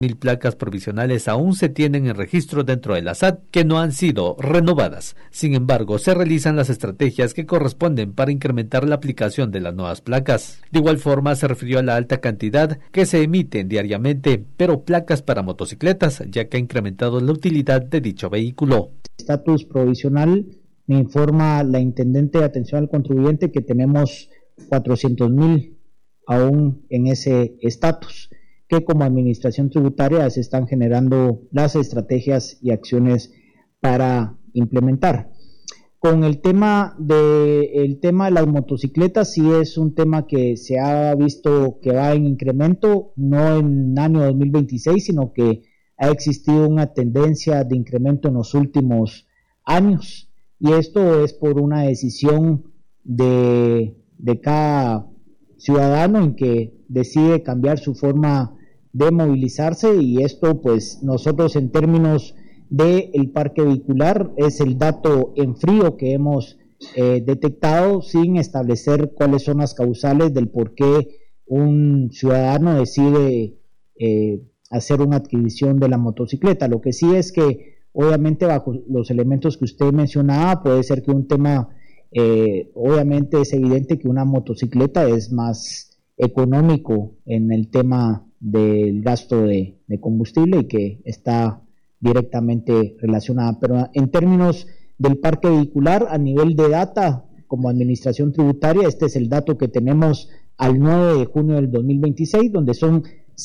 1,000 placas provisionales aún se tienen en registro dentro de la SAT que no han sido renovadas. Sin embargo, se realizan las estrategias que corresponden para incrementar la aplicación de las nuevas placas. De igual forma, se refirió a la alta cantidad que se emiten diariamente, pero placas para motocicletas, ya que ha incrementado la utilidad de dicho vehículo. Estatus provisional, me informa la Intendente de Atención al Contribuyente que tenemos 400,000 aún en ese estatus, que como administración tributaria se están generando las estrategias y acciones para implementar. Con el tema de las motocicletas, sí es un tema que se ha visto que va en incremento, no en el año 2026, sino que ha existido una tendencia de incremento en los últimos años, y esto es por una decisión de cada ciudadano en que decide cambiar su forma de movilizarse, y esto pues nosotros en términos del parque vehicular es el dato en frío que hemos detectado sin establecer cuáles son las causales del por qué un ciudadano decide hacer una adquisición de la motocicleta. Lo que sí es que obviamente bajo los elementos que usted mencionaba puede ser que un tema, obviamente es evidente que una motocicleta es más económico en el tema del gasto de combustible y que está directamente relacionada, pero en términos del parque vehicular a nivel de data como administración tributaria, este es el dato que tenemos al 9 de junio del 2026, donde son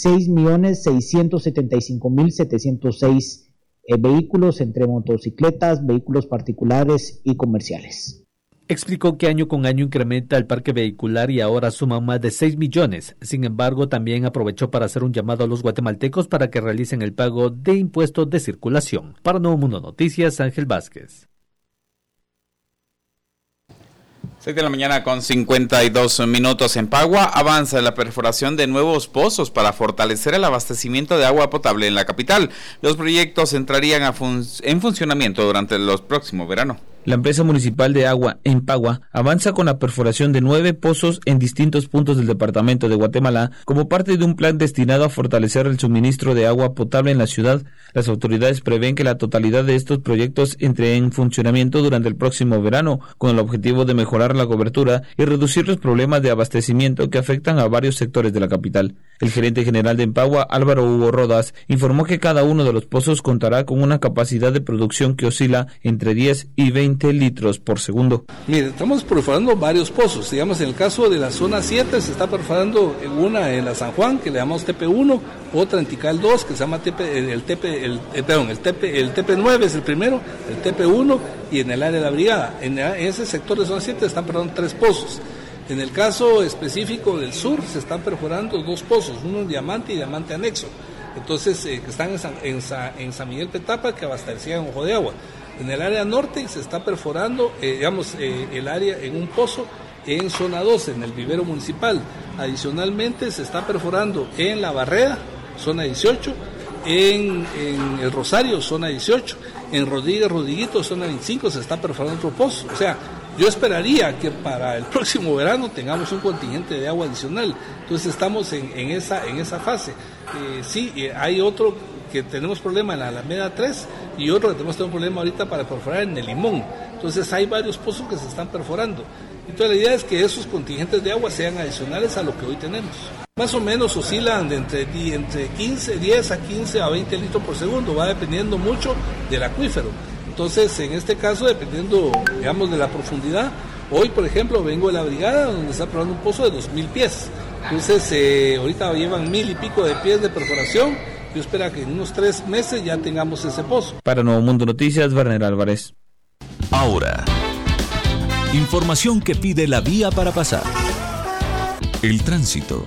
6,675,706 vehículos entre motocicletas, vehículos particulares y comerciales. Explicó que año con año incrementa el parque vehicular y ahora suman más de 6 millones. Sin embargo, también aprovechó para hacer un llamado a los guatemaltecos para que realicen el pago de impuestos de circulación. Para Nuevo Mundo Noticias, Ángel Vázquez. 6 de la mañana con 52 minutos. En Pagua avanza la perforación de nuevos pozos para fortalecer el abastecimiento de agua potable en la capital. Los proyectos entrarían en funcionamiento durante el próximo verano. La empresa municipal de agua, Empagua, avanza con la perforación de 9 pozos en distintos puntos del departamento de Guatemala como parte de un plan destinado a fortalecer el suministro de agua potable en la ciudad. Las autoridades prevén que la totalidad de estos proyectos entre en funcionamiento durante el próximo verano, con el objetivo de mejorar la cobertura y reducir los problemas de abastecimiento que afectan a varios sectores de la capital. El gerente general de Empagua, Álvaro Hugo Rodas, informó que cada uno de los pozos contará con una capacidad de producción que oscila entre 10 y 20 litros por segundo. Mire, estamos perforando varios pozos. Digamos, en el caso de la zona 7 se está perforando una en la San Juan, que le llamamos TP1, otra en Tikal 2, que se llama el TP9 es el primero, el TP1, y en el área de la brigada. En ese sector de zona 7 se están perforando 3 pozos. En el caso específico del sur se están perforando 2 pozos, uno en Diamante y Diamante Anexo. Entonces, que están en San Miguel Petapa, que abastecían Ojo de Agua. En el área norte se está perforando, el área en un pozo en zona 12, en el vivero municipal. Adicionalmente se está perforando en La Barreda, zona 18, en el Rosario, zona 18, en Rodriguito, zona 25, se está perforando otro pozo. O sea, yo esperaría que para el próximo verano tengamos un contingente de agua adicional. Entonces estamos en esa fase. Hay otro que tenemos problema en la Alameda 3 y otro que tenemos un problema ahorita para perforar en el Limón. Entonces hay varios pozos que se están perforando. Entonces la idea es que esos contingentes de agua sean adicionales a lo que hoy tenemos. Más o menos oscilan de entre 10 a 15 a 20 litros por segundo, va dependiendo mucho del acuífero. Entonces, en este caso, dependiendo, digamos, de la profundidad, hoy, por ejemplo, vengo de la brigada donde está probando un pozo de 2,000 pies. Entonces, ahorita llevan 1,000 y pico de pies de perforación. Yo espero que en unos 3 meses ya tengamos ese pozo. Para Nuevo Mundo Noticias, Werner Álvarez. Ahora, información que pide la vía para pasar. El tránsito.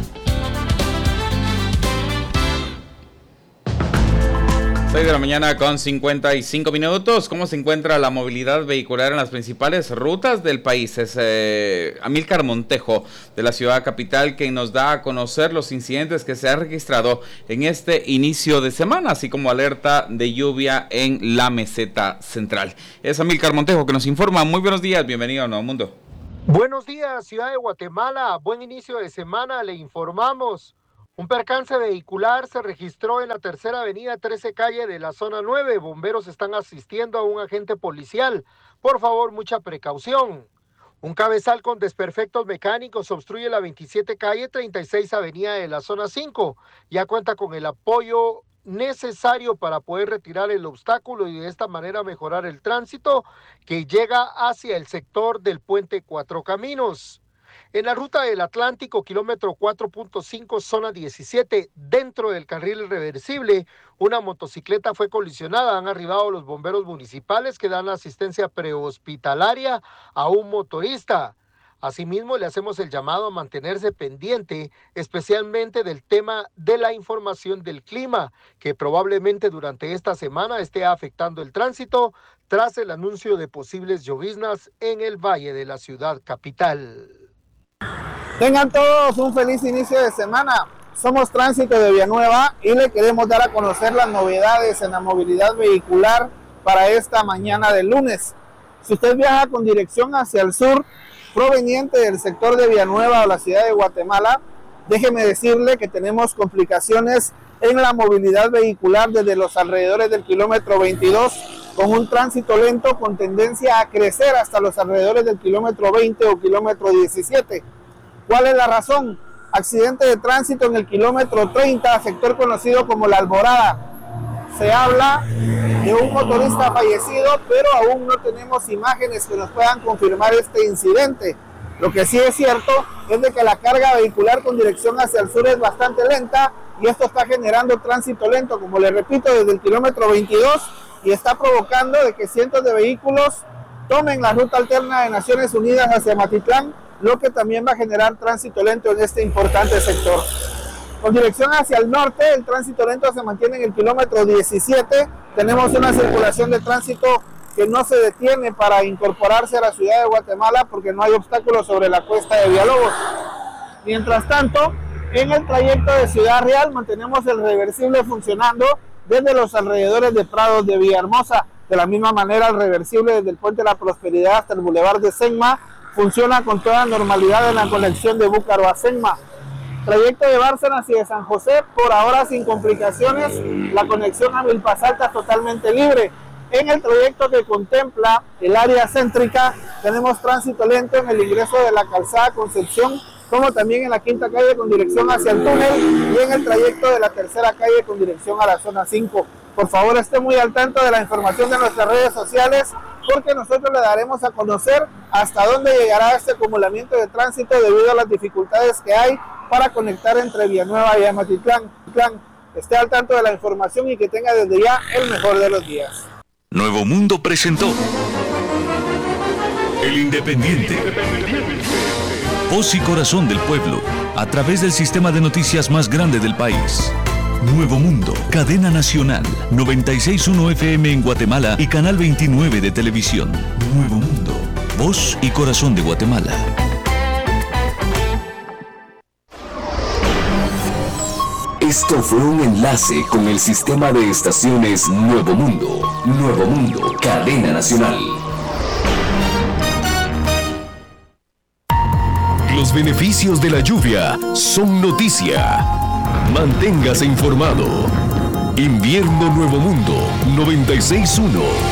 6 de la mañana con 55 minutos. ¿Cómo se encuentra la movilidad vehicular en las principales rutas del país? Es Amílcar Montejo, de la ciudad capital, quien nos da a conocer los incidentes que se han registrado en este inicio de semana, así como alerta de lluvia en la meseta central. Es Amílcar Montejo que nos informa. Muy buenos días, bienvenido a Nuevo Mundo. Buenos días, ciudad de Guatemala. Buen inicio de semana, le informamos. Un percance vehicular se registró en la tercera avenida 13 calle de la zona 9. Bomberos están asistiendo a un agente policial. Por favor, mucha precaución. Un cabezal con desperfectos mecánicos obstruye la 27 calle 36 avenida de la zona 5. Ya cuenta con el apoyo necesario para poder retirar el obstáculo y de esta manera mejorar el tránsito que llega hacia el sector del puente Cuatro Caminos. En la ruta del Atlántico, kilómetro 4.5, zona 17, dentro del carril reversible, una motocicleta fue colisionada. Han arribado los bomberos municipales que dan asistencia prehospitalaria a un motorista. Asimismo, le hacemos el llamado a mantenerse pendiente, especialmente del tema de la información del clima, que probablemente durante esta semana esté afectando el tránsito tras el anuncio de posibles lloviznas en el valle de la ciudad capital. Tengan todos un feliz inicio de semana. Somos Tránsito de Villanueva y le queremos dar a conocer las novedades en la movilidad vehicular para esta mañana de lunes. Si usted viaja con dirección hacia el sur, proveniente del sector de Villanueva o la ciudad de Guatemala, déjeme decirle que tenemos complicaciones en la movilidad vehicular desde los alrededores del kilómetro 22, con un tránsito lento con tendencia a crecer hasta los alrededores del kilómetro 20 o kilómetro 17. ¿Cuál es la razón? Accidente de tránsito en el kilómetro 30, sector conocido como La Alborada. Se habla de un motorista fallecido, pero aún no tenemos imágenes que nos puedan confirmar este incidente. Lo que sí es cierto es de que la carga vehicular con dirección hacia el sur es bastante lenta y esto está generando tránsito lento, como le repito, desde el kilómetro 22 y está provocando de que cientos de vehículos tomen la ruta alterna de Naciones Unidas hacia Matitlán, lo que también va a generar tránsito lento en este importante sector. Con dirección hacia el norte, el tránsito lento se mantiene en el kilómetro 17. Tenemos una circulación de tránsito que no se detiene para incorporarse a la ciudad de Guatemala porque no hay obstáculos sobre la cuesta de Villalobos. Mientras tanto, en el trayecto de Ciudad Real mantenemos el reversible funcionando desde los alrededores de Prados de Villahermosa. De la misma manera, el reversible desde el Puente de la Prosperidad hasta el Boulevard de Senma funciona con toda normalidad en la conexión de Búcaro a Senma. Trayecto de Bárcenas y de San José, por ahora sin complicaciones, la conexión a Milpas Altas totalmente libre. En el trayecto que contempla el área céntrica, tenemos tránsito lento en el ingreso de la calzada Concepción, como también en la quinta calle con dirección hacia el túnel y en el trayecto de la tercera calle con dirección a la zona 5. Por favor, esté muy al tanto de la información de nuestras redes sociales, porque nosotros le daremos a conocer hasta dónde llegará este acumulamiento de tránsito debido a las dificultades que hay para conectar entre Villanueva y Amatitlán. Esté al tanto de la información y que tenga desde ya el mejor de los días. Nuevo Mundo presentó El Independiente. Voz y corazón del pueblo, a través del sistema de noticias más grande del país. Nuevo Mundo, cadena nacional, 96.1 FM en Guatemala y canal 29 de televisión. Nuevo Mundo, voz y corazón de Guatemala. Esto fue un enlace con el sistema de estaciones Nuevo Mundo. Nuevo Mundo, cadena nacional. Los beneficios de la lluvia son noticia. Manténgase informado. Invierno Nuevo Mundo 96.1.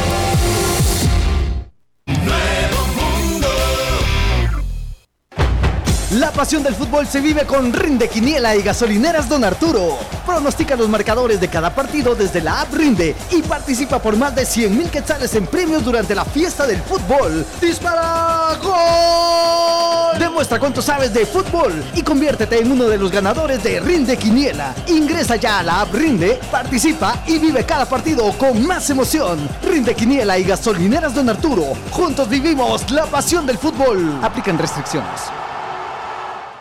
La pasión del fútbol se vive con Rinde Quiniela y Gasolineras Don Arturo. Pronostica los marcadores de cada partido desde la app Rinde y participa por más de 100,000 quetzales en premios durante la fiesta del fútbol. ¡Dispara! ¡Gol! Demuestra cuánto sabes de fútbol y conviértete en uno de los ganadores de Rinde Quiniela. Ingresa ya a la app Rinde, participa y vive cada partido con más emoción. Rinde Quiniela y Gasolineras Don Arturo. Juntos vivimos la pasión del fútbol. Aplican restricciones.